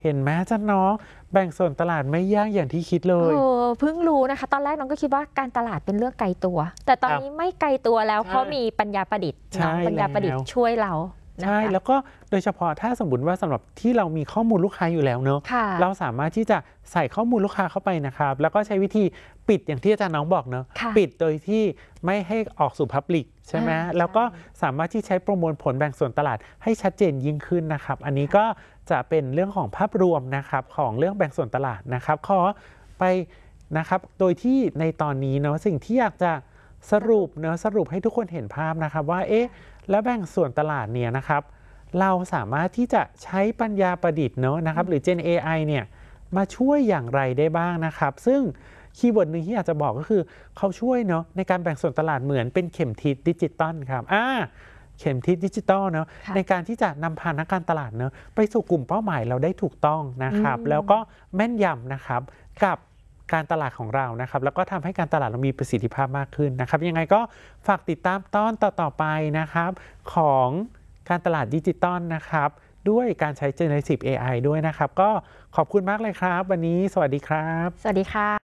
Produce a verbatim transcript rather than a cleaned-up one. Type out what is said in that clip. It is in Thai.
เห็นไหมจ๊ะน้องแบ่งส่วนตลาดไม่ยากอย่างที่คิดเลยเออเพิ่งรู้นะคะตอนแรกน้องก็คิดว่าการตลาดเป็นเรื่องไกลตัวแต่ตอนนี้ไม่ไกลตัวแล้วเพราะมีปัญญาประดิษฐ์น้องปัญญาประดิษฐ์ช่วยเราใช่แล้วก็โดยเฉพาะถ้าสมมติว่าสำหรับที่เรามีข้อมูลลูกค้าอยู่แล้วเนอะเราสามารถที่จะใส่ข้อมูลลูกค้าเข้าไปนะครับแล้วก็ใช้วิธีปิดอย่างที่อาจารย์น้องบอกเนอะปิดโดยที่ไม่ให้ออกสู่พับลิกใช่ไหมแล้วก็สามารถที่ใช้ประมวลผลแบ่งส่วนตลาดให้ชัดเจนยิ่งขึ้นนะครับอันนี้ก็จะเป็นเรื่องของภาพรวมนะครับของเรื่องแบ่งส่วนตลาดนะครับขอไปนะครับโดยที่ในตอนนี้เนาะสิ่งที่อยากจะสรุปเนาะสรุปให้ทุกคนเห็นภาพนะครับว่าเอ๊ะแล้วแบ่งส่วนตลาดเนี่ยนะครับเราสามารถที่จะใช้ปัญญาประดิษฐ์เนาะนะครับหรือ Gen เอ ไอ เนี่ยมาช่วยอย่างไรได้บ้างนะครับซึ่งคีย์เวิร์ดหนึ่งที่อยากจะบอกก็คือเขาช่วยเนาะในการแบ่งส่วนตลาดเหมือนเป็นเข็มทิศดิจิตอลครับอ่าเข็มทิศดิจิตอลเนาะในการที่จะนำพานักการตลาดเนาะไปสู่กลุ่มเป้าหมายเราได้ถูกต้องนะครับแล้วก็แม่นยำนะครับกับการตลาดของเรานะครับแล้วก็ทำให้การตลาดเรามีประสิทธิภาพมากขึ้นนะครับยังไงก็ฝากติดตามตอนต่อๆไปนะครับของการตลาดดิจิตอลนะครับด้วยการใช้ Generative เอ ไอ ด้วยนะครับก็ขอบคุณมากเลยครับวันนี้สวัสดีครับสวัสดีค่ะ